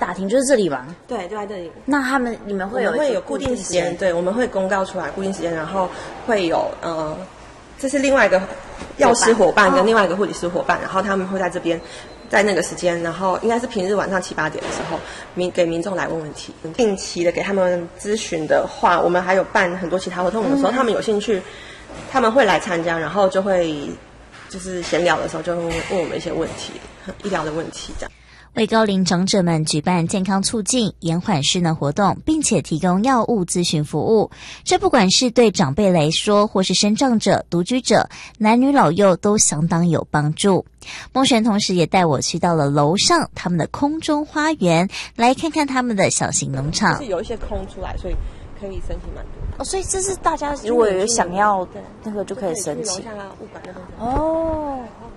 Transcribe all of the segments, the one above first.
大厅，就是这里吗？ 对，就在这里。 那你们会有固定时间，对，我们会公告出来固定时间，然后会有这是另外一个药师伙伴跟另外一个护理师伙伴，然后他们会在这边。在那个时间，然后应该是平日晚上7、8点的时候，给民众来问问题，定期的给他们咨询的话，我们还有办很多其他活动的时候，他们有兴趣，他们会来参加，然后就会就是闲聊的时候就会问我们一些问题，医疗的问题这样。 为高龄长者们举办健康促进、延缓失能活动，并且提供药物咨询服务，这不管是对长辈来说，或是身障者、独居者、男女老幼都相当有帮助。孟璇同时也带我去到了楼上他们的空中花园，来看看他们的小型农场。 是有一些空出来，所以可以申请蛮多。 所以这是大家如果有想要那个就可以申请。 楼下物管那边。 哦。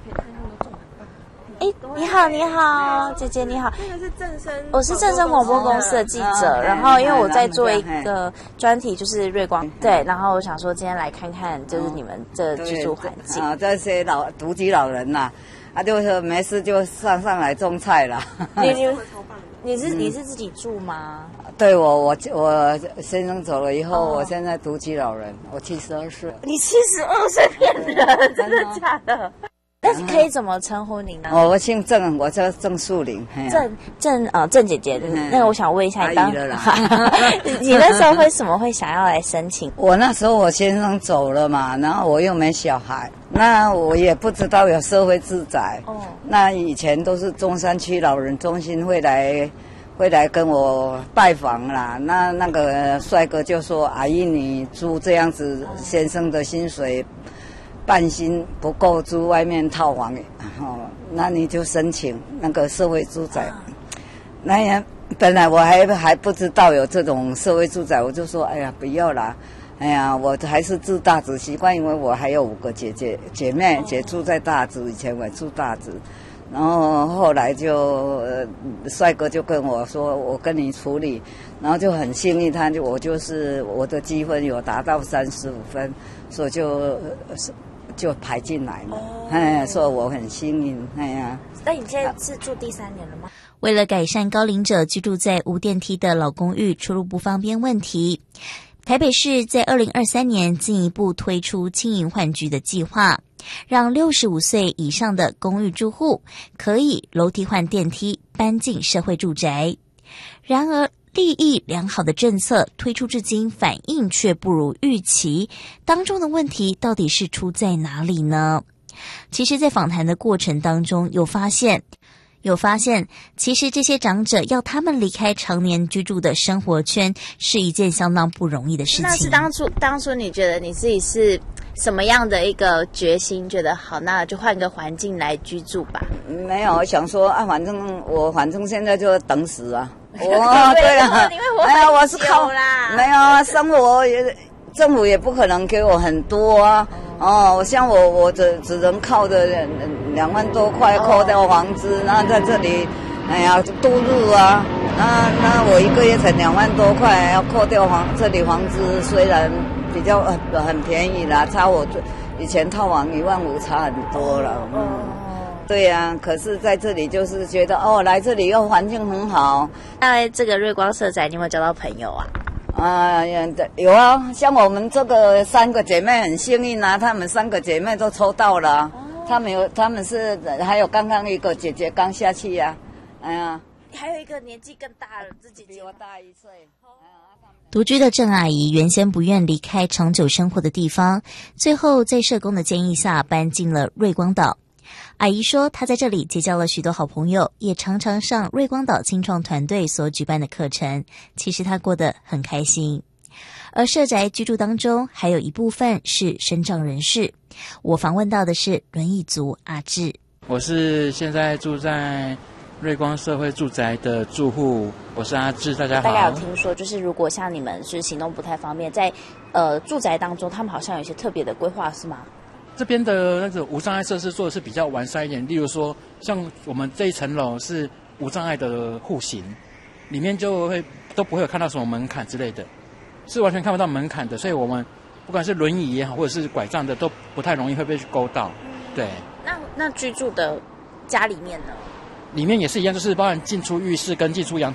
你好，姐姐你好。 那个是正声， 我是正声广播公司的记者，然后因为我在做一个专题，就是瑞光，对，然后我想说今天来看看，就是你们这居住环境啊，这些独居老人呐，就是没事就上来种菜了。 你是自己住吗？ 对，我先生走了以后，我现在独居老人，我72岁。 你72岁骗人，真的假的？那可以怎么称呼您呢？ 我姓郑，我叫郑树玲。 郑姐姐，那个我想问一下，你那时候为什么会想要来申请？ 我那时候我先生走了嘛，然后我又没小孩，那我也不知道有社会住宅。那以前都是中山区老人中心会来跟我拜访啦。那个帅哥就说：“阿姨，你租这样子，先生的薪水半薪不够租外面套房，那你就申请那个社会住宅。那也本来我还不知道有这种社会住宅，我就说哎呀不要啦，哎呀我还是住大直习惯，因为我还有5个姐妹住在大直，以前我住大直。然后后来就帅哥就跟我说我跟你处理，然后就很幸运，我的积分有达到35分，所以就排进来了。所以我很幸运。 那你现在是住第3年了吗？ 为了改善高龄者居住在无电梯的老公寓出入不方便问题，台北市在2023年进一步推出轻盈换居的计划，让65岁以上的公寓住户可以楼梯换电梯搬进社会住宅。然而利益良好的政策推出至今，反应却不如预期，当中的问题到底是出在哪里呢？其实在访谈的过程当中有发现，其实这些长者要他们离开常年居住的生活圈是一件相当不容易的事情。 那是当初你觉得你自己是什么样的一个决心，觉得好，那就换个环境来居住吧？ 没有，我想说反正现在就等死啊。对了，我是靠没有啊，生活也政府也不可能给我很多啊。像我只能靠着2万多块扣掉房资，然后在这里，度日啊。那我1个月才2万多块，要扣掉这里房资，虽然比较很便宜啦，差我以前套房15000差很多了。对呀，可是在这里就是觉得来这里又环境很好。 那这个瑞光社宅，你有没有交到朋友啊？ 有啊，像我们这个3个姐妹很幸运啊，她们3个姐妹都抽到了。她们是还有刚刚一个姐姐刚下去呀。 还有一个年纪更大了，自己比我大1岁。 独居的郑阿姨原先不愿离开长久生活的地方，最后在社工的建议下搬进了瑞光岛。阿姨说她在这里结交了许多好朋友，也常常上瑞光岛青创团队所举办的课程，其实她过得很开心。而社宅居住当中还有一部分是身障人士，我访问到的是轮椅族阿志。 我是现在住在瑞光社会住宅的住户，我是阿志，大家好。 大概有听说，就是如果像你们是行动不太方便，在住宅当中，他们好像有一些特别的规划，是吗？ 这边的那个无障碍设施做的是比较完善一点，例如说，像我们这一层楼是无障碍的户型，里面都不会有看到什么门槛之类的，是完全看不到门槛的，所以我们不管是轮椅也好，或者是拐杖的，都不太容易会被勾到。对。 那居住的家里面呢？ 里面也是一样，就是包含进出浴室跟进出阳